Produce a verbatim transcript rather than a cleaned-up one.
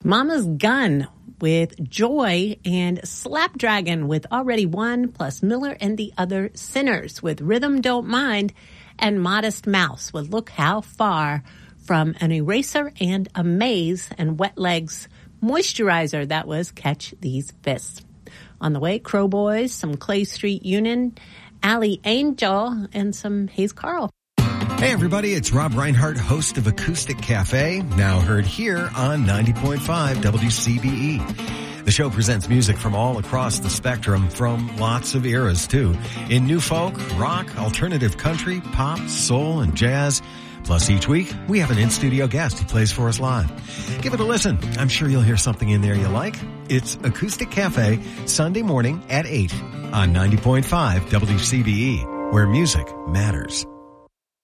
Mama's Gun with Joy, and Slapdragon with Already One, plus Miller and the Other Sinners with Rhythm Don't Mind, and Modest Mouse with Look How Far from An Eraser and a Maze, and Wet Legs Moisturizer. That was Catch These Fists. On the way, Crow Boys, some Clay Street Union, Allie Angel, and some Hayes Carl. Hey everybody, it's Rob Reinhardt, host of Acoustic Cafe, now heard here on ninety point five W C B E. The show presents music from all across the spectrum, from lots of eras too, in new folk, rock, alternative country, pop, soul, and jazz. Plus each week, we have an in-studio guest who plays for us live. Give it a listen. I'm sure you'll hear something in there you like. It's Acoustic Cafe, Sunday morning at eight on ninety point five W C B E, where music matters.